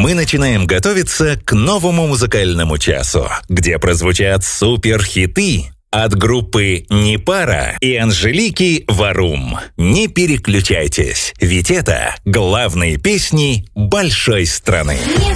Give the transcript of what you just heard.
мы начинаем готовиться к новому музыкальному часу, где прозвучат суперхиты от группы «Непара» и Анжелики Варум. Не переключайтесь, ведь это главные песни большой страны.